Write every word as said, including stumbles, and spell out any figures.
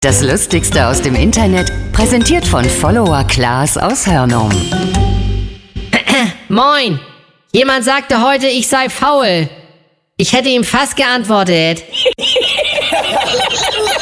Das Lustigste aus dem Internet, präsentiert von Follower Klaas aus Hörnum. Moin! Jemand sagte heute, ich sei faul. Ich hätte ihm fast geantwortet.